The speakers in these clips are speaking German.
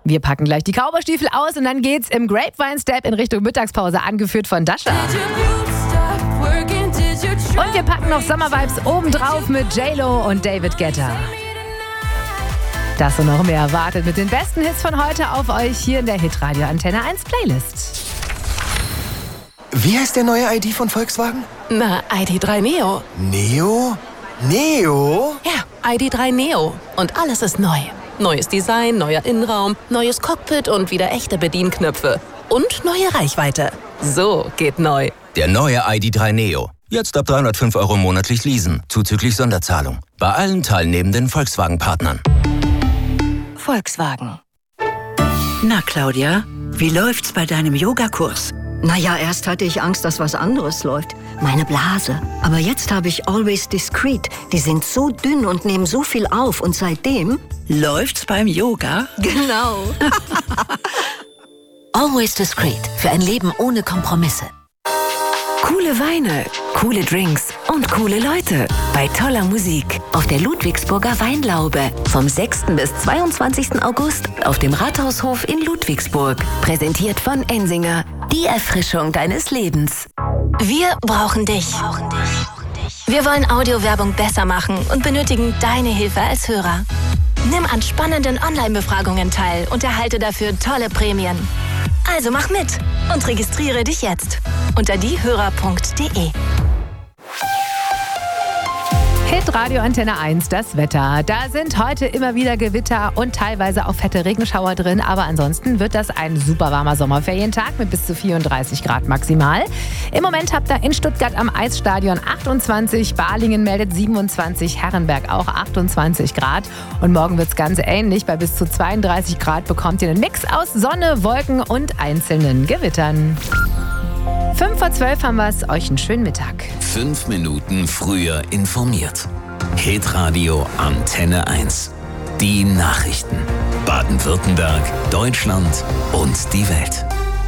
Wir packen gleich die Cowboystiefel aus und dann geht's im Grapevine Step in Richtung Mittagspause, angeführt von Dasha. Und wir packen noch Sommervibes obendrauf mit J-Lo und David Guetta. Das und noch mehr wartet mit den besten Hits von heute auf euch hier in der Hitradio Antenne 1 Playlist. Wie heißt der neue ID von Volkswagen? Na, ID.3 Neo. Neo? Neo? Ja, ID.3 Neo. Und alles ist neu. Neues Design, neuer Innenraum, neues Cockpit und wieder echte Bedienknöpfe. Und neue Reichweite. So geht neu. Der neue ID.3 Neo. Jetzt ab 305 € monatlich leasen, zuzüglich Sonderzahlung. Bei allen teilnehmenden Volkswagen-Partnern. Volkswagen. Na, Claudia, wie läuft's bei deinem Yogakurs? Naja, erst hatte ich Angst, dass was anderes läuft. Meine Blase. Aber jetzt habe ich Always Discreet. Die sind so dünn und nehmen so viel auf. Und seitdem... Läuft's beim Yoga? Genau. Always Discreet. Für ein Leben ohne Kompromisse. Coole Weine, coole Drinks und coole Leute bei toller Musik auf der Ludwigsburger Weinlaube vom 6. bis 22. August auf dem Rathaushof in Ludwigsburg. Präsentiert von Ensinger, die Erfrischung deines Lebens. Wir brauchen dich. Wir wollen Audiowerbung besser machen und benötigen deine Hilfe als Hörer. Nimm an spannenden Online-Befragungen teil und erhalte dafür tolle Prämien. Also mach mit und registriere dich jetzt unter diehörer.de. Hitradio Antenne 1, das Wetter. Da sind heute immer wieder Gewitter und teilweise auch fette Regenschauer drin. Aber ansonsten wird das ein super warmer Sommerferientag mit bis zu 34 Grad maximal. Im Moment habt ihr in Stuttgart am Eisstadion 28, Balingen meldet 27, Herrenberg auch 28 Grad. Und morgen wird es ganz ähnlich. Bei bis zu 32 Grad bekommt ihr einen Mix aus Sonne, Wolken und einzelnen Gewittern. 11:55 haben wir es. Euch einen schönen Mittag. 5 Minuten früher informiert. Hitradio Antenne 1. Die Nachrichten. Baden-Württemberg, Deutschland und die Welt.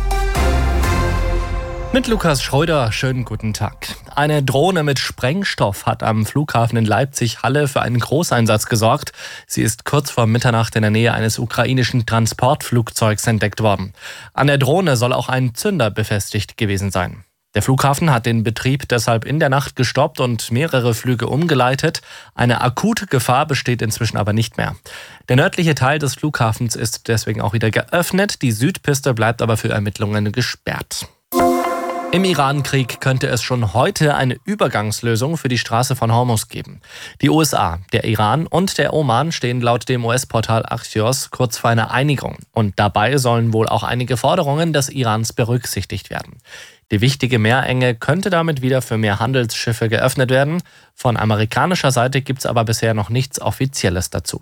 Mit Lukas Schröder, schönen guten Tag. Eine Drohne mit Sprengstoff hat am Flughafen in Leipzig-Halle für einen Großeinsatz gesorgt. Sie ist kurz vor Mitternacht in der Nähe eines ukrainischen Transportflugzeugs entdeckt worden. An der Drohne soll auch ein Zünder befestigt gewesen sein. Der Flughafen hat den Betrieb deshalb in der Nacht gestoppt und mehrere Flüge umgeleitet. Eine akute Gefahr besteht inzwischen aber nicht mehr. Der nördliche Teil des Flughafens ist deswegen auch wieder geöffnet. Die Südpiste bleibt aber für Ermittlungen gesperrt. Im Iran-Krieg könnte es schon heute eine Übergangslösung für die Straße von Hormuz geben. Die USA, der Iran und der Oman stehen laut dem US-Portal Axios kurz vor einer Einigung. Und dabei sollen wohl auch einige Forderungen des Irans berücksichtigt werden. Die wichtige Meerenge könnte damit wieder für mehr Handelsschiffe geöffnet werden. Von amerikanischer Seite gibt es aber bisher noch nichts Offizielles dazu.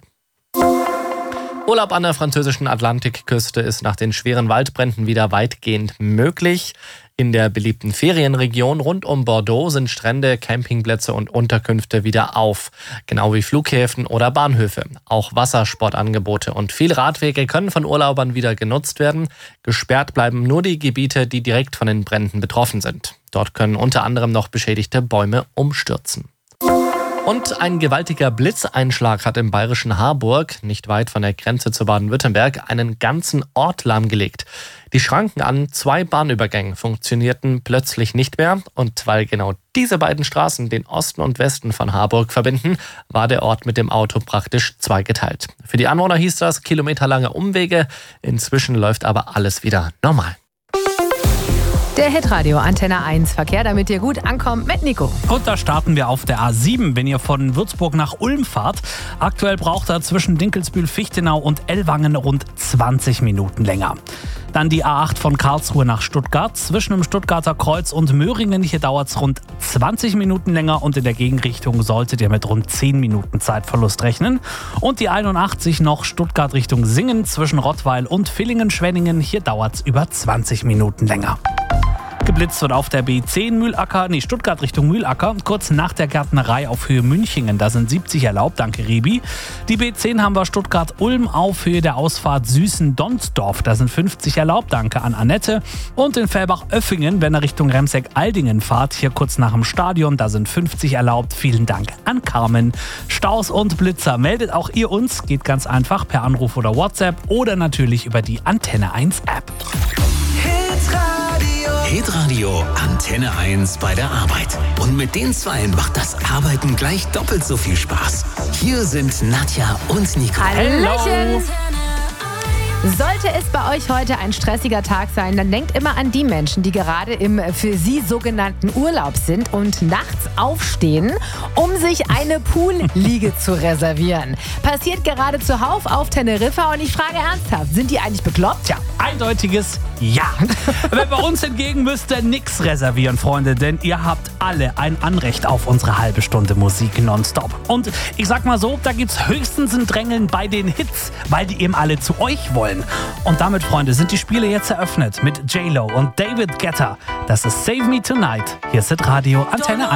Urlaub an der französischen Atlantikküste ist nach den schweren Waldbränden wieder weitgehend möglich. In der beliebten Ferienregion rund um Bordeaux sind Strände, Campingplätze und Unterkünfte wieder auf. Genau wie Flughäfen oder Bahnhöfe. Auch Wassersportangebote und viele Radwege können von Urlaubern wieder genutzt werden. Gesperrt bleiben nur die Gebiete, die direkt von den Bränden betroffen sind. Dort können unter anderem noch beschädigte Bäume umstürzen. Und ein gewaltiger Blitzeinschlag hat im bayerischen Harburg, nicht weit von der Grenze zu Baden-Württemberg, einen ganzen Ort lahmgelegt. Die Schranken an 2 Bahnübergängen funktionierten plötzlich nicht mehr. Und weil genau diese beiden Straßen den Osten und Westen von Harburg verbinden, war der Ort mit dem Auto praktisch zweigeteilt. Für die Anwohner hieß das kilometerlange Umwege. Inzwischen läuft aber alles wieder normal. Der Hitradio Antenne 1 Verkehr, damit ihr gut ankommt mit Nico. Und da starten wir auf der A7, wenn ihr von Würzburg nach Ulm fahrt. Aktuell braucht er zwischen Dinkelsbühl-Fichtenau und Ellwangen rund 20 Minuten länger. Dann die A8 von Karlsruhe nach Stuttgart. Zwischen dem Stuttgarter Kreuz und Möhringen, hier dauert es rund 20 Minuten länger und in der Gegenrichtung solltet ihr mit rund 10 Minuten Zeitverlust rechnen. Und die 81 noch Stuttgart Richtung Singen zwischen Rottweil und Villingen-Schwenningen, hier dauert es über 20 Minuten länger. Geblitzt wird auf der B10 Stuttgart Richtung Mühlacker, kurz nach der Gärtnerei auf Höhe Münchingen. Da sind 70 erlaubt, danke Rebi. Die B10 haben wir Stuttgart-Ulm auf Höhe der Ausfahrt Süßen-Donsdorf. Da sind 50 erlaubt, danke an Annette. Und in Fellbach-Oeffingen, wenn ihr Richtung Remseck-Aldingen fahrt, hier kurz nach dem Stadion, da sind 50 erlaubt. Vielen Dank an Carmen. Staus und Blitzer, meldet auch ihr uns, geht ganz einfach per Anruf oder WhatsApp oder natürlich über die Antenne 1 App. Hitradio Antenne 1 bei der Arbeit. Und mit den Zweien macht das Arbeiten gleich doppelt so viel Spaß. Hier sind Nadja und Nico. Hallöchen! Sollte es bei euch heute ein stressiger Tag sein, dann denkt immer an die Menschen, die gerade im für sie sogenannten Urlaub sind und nachts aufstehen, um sich eine Poolliege zu reservieren. Passiert gerade zuhauf auf Teneriffa und ich frage ernsthaft, sind die eigentlich bekloppt? Tja, eindeutiges Ja. Aber bei uns hingegen müsst ihr nichts reservieren, Freunde, denn ihr habt alle ein Anrecht auf unsere halbe Stunde Musik nonstop. Und ich sag mal so, da gibt's höchstens ein Drängeln bei den Hits, weil die eben alle zu euch wollen. Und damit, Freunde, sind die Spiele jetzt eröffnet mit J-Lo und David Guetta. Das ist Save Me Tonight. Hier ist Hitradio Antenne 1.